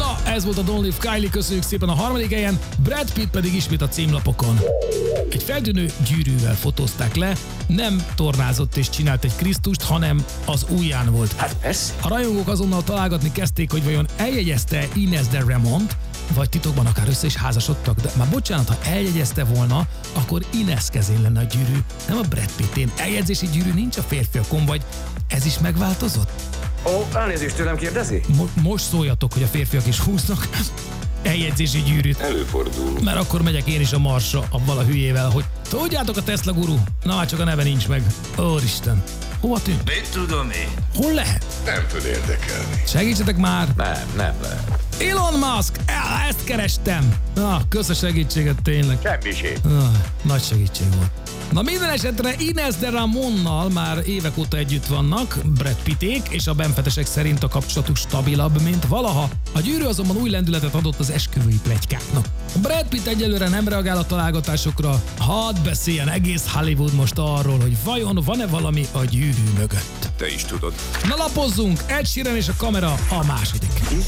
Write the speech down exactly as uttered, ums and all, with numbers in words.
Na, ez volt a Don't Leave Kylie, köszönjük szépen a harmadik helyen, Brad Pitt pedig ismét a címlapokon. Egy feltűnő gyűrűvel fotózták le, nem tornázott és csinált egy Krisztust, hanem az ujján volt. Hát persze. A rajongók azonnal találgatni kezdték, hogy vajon eljegyezte Ines de Remont, vagy titokban akár össze is házasodtak, de már bocsánat, ha eljegyezte volna, akkor Ines kezén lenne a gyűrű, nem a Brad Pittén. Eljegyzési gyűrű nincs a férfiakon, vagy ez is megváltozott? Ó, elnézést tőlem kérdezi? Mo- most szóljatok, hogy a férfiak is húznak eljegyzési gyűrűt. Előfordul. Mert akkor megyek én is a Marsra, avval a hülyével, hogy tudjátok a Tesla guru? Na, már csak a neve nincs meg. Úristen. Hova tűnt? Mit tudom én? Hol lehet? Nem tud érdekelni. Segítsetek már! Nem, nem lehet. Elon Musk! El, ezt kerestem! Na, kösz a segítséget tényleg. Semmiség. Ah, nagy segítség volt. Na minden esetre Ines de Ramonnal már évek óta együtt vannak, Brad Pitték, és a benfetesek szerint a kapcsolatuk stabilabb, mint valaha. A gyűrű azonban új lendületet adott az esküvői pletykáknak. A Brad Pitt egyelőre nem reagál a találgatásokra, hadd beszéljen egész Hollywood most arról, hogy vajon van-e valami a gyűrű mögött. Te is tudod. Na lapozzunk, Ed Sheeran és a kamera a második.